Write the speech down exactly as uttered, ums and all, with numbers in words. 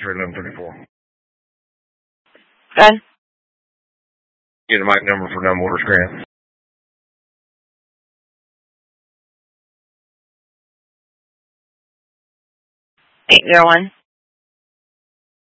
eleven thirty-four. Go ahead. Get the mic number for no mortars, Grant. eight zero one.